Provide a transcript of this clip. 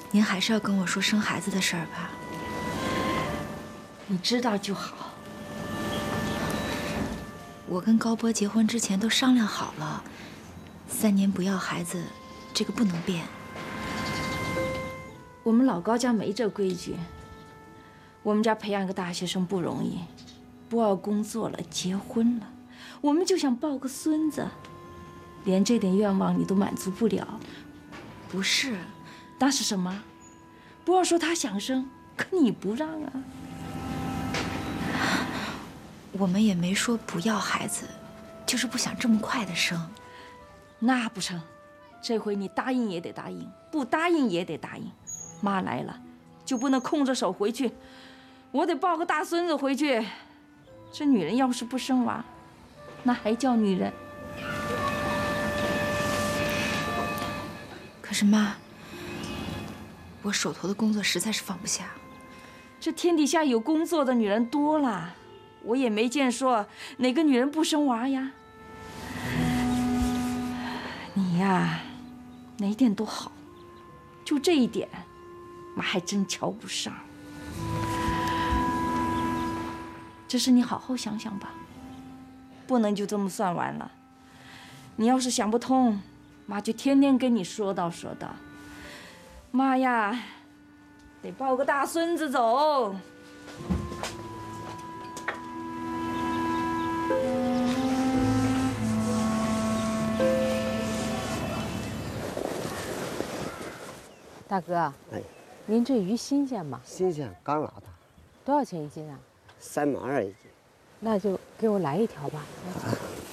您还是要跟我说生孩子的事儿吧。 你知道就好。 我跟高波结婚之前都商量好了，3年不要孩子，这个不能变。 我们老高家没这规矩。我们家培养个大学生不容易，波儿工作了，结婚了，我们就想抱个孙子，连这点愿望你都满足不了。 不是， 那是什么？波儿说她想生，可你不让啊。 我们也没说不要孩子，就是不想这么快的生。 那不成，这回你答应也得答应，不答应也得答应。妈来了，就不能空着手回去，我得抱个大孙子回去。这女人要是不生娃，那还叫女人？ 可是妈，我手头的工作实在是放不下。 这天底下有工作的女人多了，我也没见说哪个女人不生娃呀。你呀，哪点都好，就这一点，妈还真瞧不上。这事你好好想想吧，不能就这么算完了。你要是想不通，妈就天天跟你说道说道。妈呀，得抱个大孙子走。 大哥， 哎， 您这鱼新鲜吗？ 新鲜，刚拉的， 多少钱一斤啊 3毛2一斤。 那就给我来1条吧。 啊